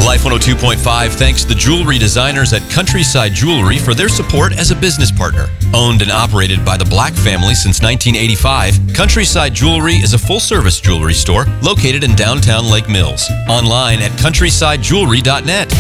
Life 102.5 thanks the jewelry designers at Countryside Jewelry for their support as a business partner. Owned and operated by the Black family since 1985, Countryside Jewelry is a full-service jewelry store located in downtown Lake Mills. Online at countrysidejewelry.net.